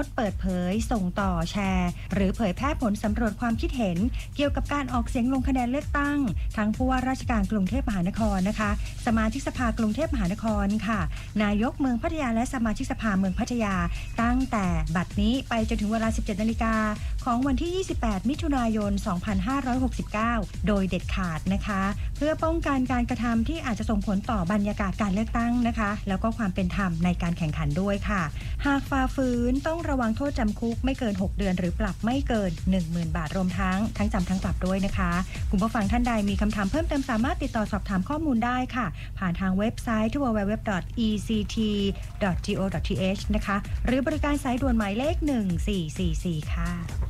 ดเปิดเผยส่งต่อแชร์หรือเผยแพร่ผลสำรวจความคิดเห็นเกี่ยวกับการออกเสียงลงคะแนนเลือกตั้งทั้งผู้ว่าราชการกรุงเทพมหานครนะคะสมาชิกสภากรุงเทพมหานครค่ะนายกเมืองพัทยาและสมาชิกสภาเมืองพัทยาตั้งแต่บัดนี้ไปจนถึงเวลา 17 นาฬิกาของวันที่ 28 มิถุนายน 2569 โดยเด็ดขาดนะคะเพื่อป้องกันการกระทำที่อาจจะส่งผลต่อบรรยากาศการเลือกตั้งนะคะแล้วก็ความเป็นธรรมในการแข่งขันด้วยค่ะหากฝ่าฝืนต้องระวังโทษจำคุกไม่เกิน 6 เดือนหรือปรับไม่เกิน 10,000 บาทรวมทั้งจำทั้งปรับด้วยนะคะคุณผู้ฟังท่านใดมีคำถามเพิ่มเติมสามารถติดต่อสอบถามข้อมูลได้ค่ะผ่านทางเว็บไซต์ www.ect.go.th นะคะหรือบริการสายด่วนหมายเลข1444ค่ะ